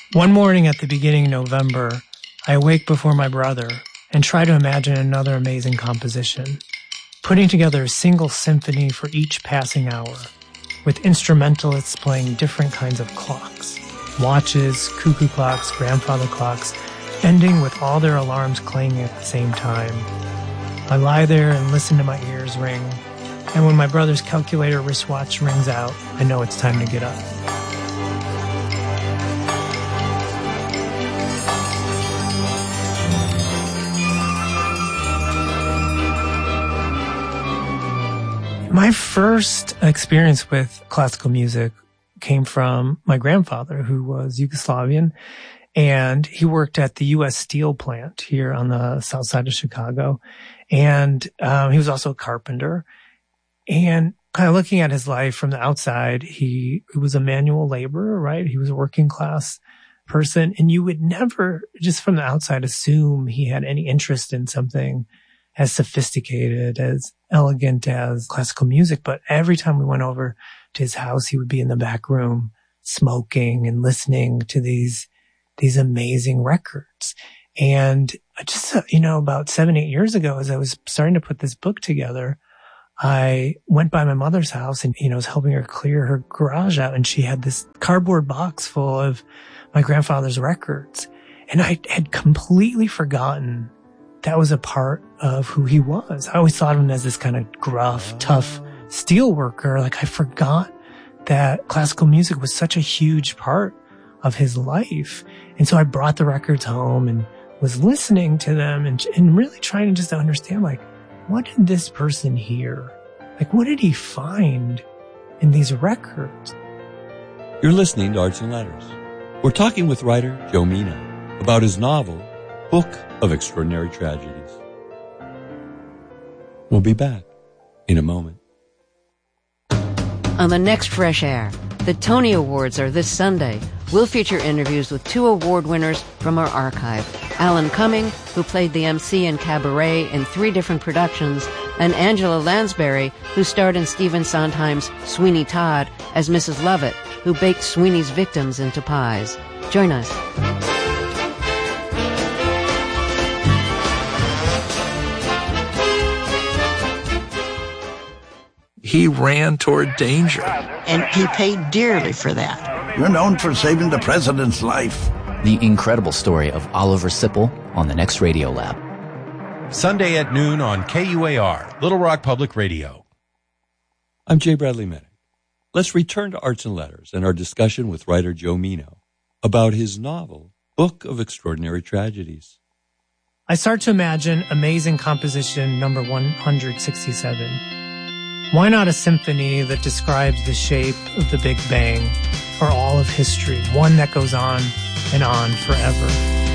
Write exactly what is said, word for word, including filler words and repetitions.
One morning at the beginning of November, I awake before my brother and try to imagine another amazing composition, putting together a single symphony for each passing hour, with instrumentalists playing different kinds of clocks, watches, cuckoo clocks, grandfather clocks, ending with all their alarms clanging at the same time. I lie there and listen to my ears ring, and when my brother's calculator wristwatch rings out, I know it's time to get up. My first experience with classical music came from my grandfather, who was Yugoslavian, and he worked at the U S Steel plant here on the south side of Chicago. And um, he was also a carpenter. And kind of looking at his life from the outside, he, he was a manual laborer, right? He was a working class person. And you would never, just from the outside, assume he had any interest in something as sophisticated, as elegant as classical music. But every time we went over to his house, he would be in the back room smoking and listening to these, these amazing records. And just, you know, about seven, eight years ago, as I was starting to put this book together, I went by my mother's house and, you know, was helping her clear her garage out. And she had this cardboard box full of my grandfather's records. And I had completely forgotten that was a part of who he was. I always thought of him as this kind of gruff, tough steel worker. Like I forgot that classical music was such a huge part of his life. And so I brought the records home and was listening to them and, and really trying to just understand, like, what did this person hear? Like, what did he find in these records? You're listening to Arts and Letters. We're talking with writer Joe Meno about his novel, Book of Extraordinary Tragedies. We'll be back in a moment. On the next Fresh Air, the Tony Awards are this Sunday. We'll feature interviews with two award winners from our archive. Alan Cumming, who played the M C in Cabaret in three different productions, and Angela Lansbury, who starred in Stephen Sondheim's Sweeney Todd as Missus Lovett, who baked Sweeney's victims into pies. Join us. He ran toward danger. And he paid dearly for that. You're known for saving the president's life. The incredible story of Oliver Sipple on the next Radio Lab. Sunday at noon on K U A R, Little Rock Public Radio. I'm Jay Bradley Minnick. Let's return to Arts and Letters and our discussion with writer Joe Meno about his novel, Book of Extraordinary Tragedies. I start to imagine amazing composition number one hundred sixty-seven. Why not a symphony that describes the shape of the Big Bang or all of history, one that goes on and on forever?